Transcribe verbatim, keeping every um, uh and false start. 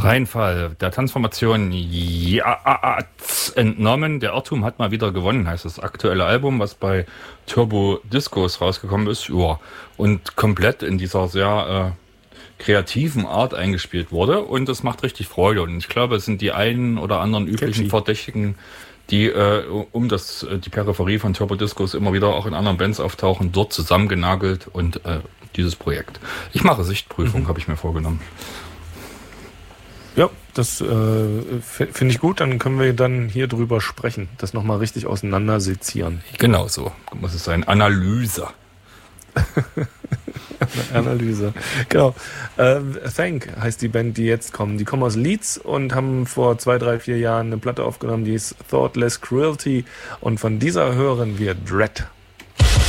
Reinfall der Transformation ja, entnommen. Der Irrtum hat mal wieder gewonnen, heißt das aktuelle Album, was bei Turbo Discos rausgekommen ist. Ja, und komplett in dieser sehr äh, kreativen Art eingespielt wurde. Und das macht richtig Freude. Und ich glaube, es sind die einen oder anderen üblichen Catchy. Verdächtigen, die äh, um das die Peripherie von Turbo Discos immer wieder auch in anderen Bands auftauchen, dort zusammengenagelt und äh, dieses Projekt. Ich mache Sichtprüfung, mhm. habe ich mir vorgenommen. Ja, das äh, finde ich gut. Dann können wir dann hier drüber sprechen, das nochmal richtig auseinander sezieren. Genau so muss es sein. Analyse. Analyse. Genau. Äh, Thank heißt die Band, die jetzt kommen. Die kommen aus Leeds und haben vor zwei, drei, vier Jahren eine Platte aufgenommen, die ist Thoughtless Cruelty. Und von dieser hören wir Dread.